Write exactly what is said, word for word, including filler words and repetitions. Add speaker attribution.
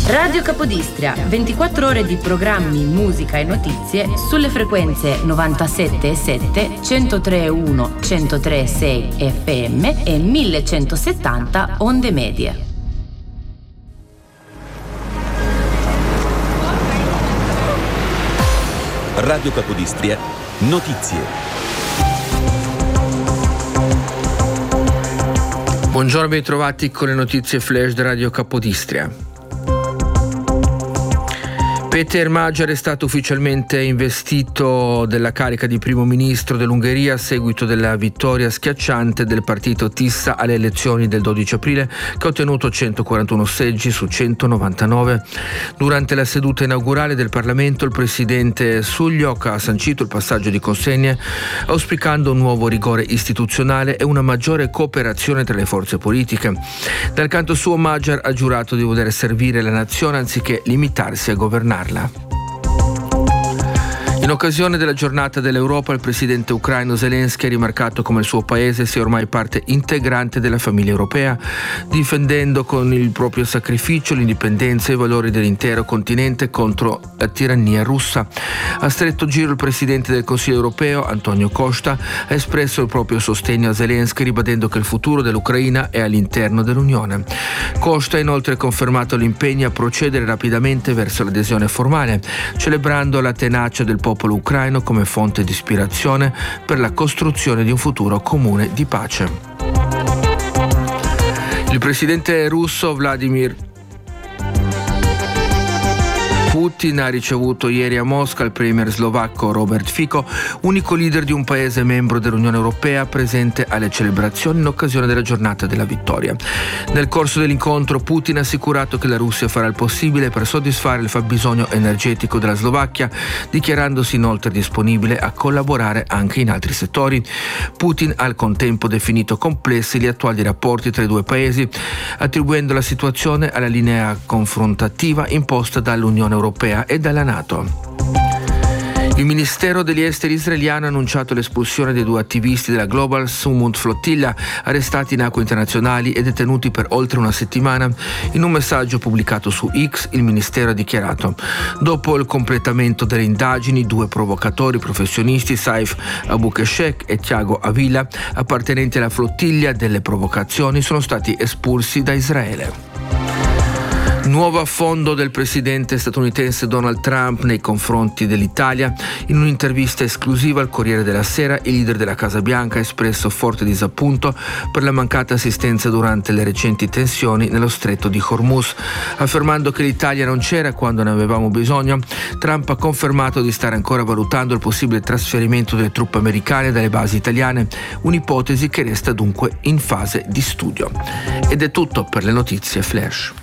Speaker 1: Radio Capodistria, ventiquattro ore di programmi, musica e notizie sulle frequenze novantasette virgola sette, centotre virgola uno, centotre virgola sei F M e millecentosettanta onde medie.
Speaker 2: Radio Capodistria, notizie.
Speaker 3: Buongiorno, ben trovati con le notizie flash di Radio Capodistria. Peter Magyar è stato ufficialmente investito della carica di primo ministro dell'Ungheria a seguito della vittoria schiacciante del partito Tisza alle elezioni del dodici aprile, che ha ottenuto centoquarantuno seggi su centonovantanove. Durante la seduta inaugurale del Parlamento, il presidente Suljok ha sancito il passaggio di consegne, auspicando un nuovo rigore istituzionale e una maggiore cooperazione tra le forze politiche. Dal canto suo, Magyar ha giurato di voler servire la nazione anziché limitarsi a governare. In occasione della giornata dell'Europa, il presidente ucraino Zelensky ha rimarcato come il suo paese sia ormai parte integrante della famiglia europea, difendendo con il proprio sacrificio l'indipendenza e i valori dell'intero continente contro la tirannia russa. A stretto giro, il presidente del Consiglio europeo, Antonio Costa, ha espresso il proprio sostegno a Zelensky, ribadendo che il futuro dell'Ucraina è all'interno dell'Unione. Costa ha inoltre confermato l'impegno a procedere rapidamente verso l'adesione formale, celebrando la tenacia del popolo popolo ucraino come fonte di ispirazione per la costruzione di un futuro comune di pace. Il presidente russo Vladimir Putin ha ricevuto ieri a Mosca il premier slovacco Robert Fico, unico leader di un paese membro dell'Unione Europea presente alle celebrazioni in occasione della giornata della vittoria. Nel corso dell'incontro, Putin ha assicurato che la Russia farà il possibile per soddisfare il fabbisogno energetico della Slovacchia, dichiarandosi inoltre disponibile a collaborare anche in altri settori. Putin ha al contempo definito complessi gli attuali rapporti tra i due paesi, attribuendo la situazione alla linea confrontativa imposta dall'Unione Europea europea e dalla NATO. Il Ministero degli Esteri israeliano ha annunciato l'espulsione dei due attivisti della Global Sumud Flotilla, arrestati in acque internazionali e detenuti per oltre una settimana. In un messaggio pubblicato su X, il Ministero ha dichiarato: dopo il completamento delle indagini, due provocatori professionisti, Saif Abukeshek e Thiago Avila, appartenenti alla flottiglia delle provocazioni, sono stati espulsi da Israele. Nuovo affondo del presidente statunitense Donald Trump nei confronti dell'Italia. In un'intervista esclusiva al Corriere della Sera, il leader della Casa Bianca ha espresso forte disappunto per la mancata assistenza durante le recenti tensioni nello stretto di Hormuz. Affermando che l'Italia non c'era quando ne avevamo bisogno, Trump ha confermato di stare ancora valutando il possibile trasferimento delle truppe americane dalle basi italiane, un'ipotesi che resta dunque in fase di studio. Ed è tutto per le notizie flash.